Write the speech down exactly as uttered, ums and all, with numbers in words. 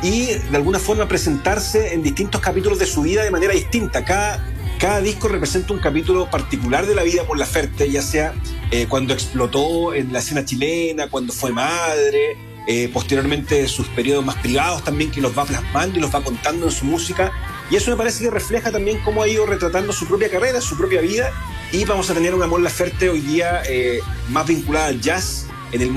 y de alguna forma presentarse en distintos capítulos de su vida de manera distinta. Cada, cada disco representa un capítulo particular de la vida de Mon Laferte, ya sea eh, cuando explotó en la escena chilena, cuando fue madre, eh, posteriormente sus periodos más privados también, que los va plasmando y los va contando en su música. Y eso me parece que refleja también cómo ha ido retratando su propia carrera, su propia vida, y vamos a tener una Mon Laferte hoy día eh, más vinculada al jazz en el